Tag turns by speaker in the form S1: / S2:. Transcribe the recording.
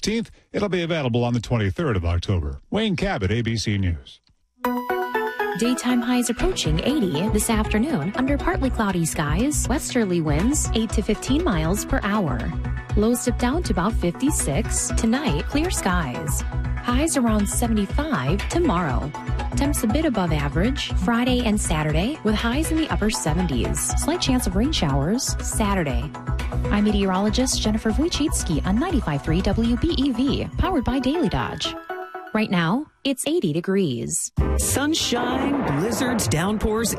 S1: 15th. It'll be available on the 23rd of October. Wayne Cabot, ABC News.
S2: Daytime highs approaching 80 this afternoon under partly cloudy skies. Westerly winds 8 to 15 miles per hour. Lows dip down to about 56. Tonight, clear skies. Highs around 75 tomorrow. Temps a bit above average Friday and Saturday with highs in the upper 70s. Slight chance of rain showers Saturday. I'm meteorologist Jennifer Wojcicki on 95.3 WBEV, powered by Daily Dodge. Right now, it's 80 degrees.
S3: Sunshine, blizzards, downpours,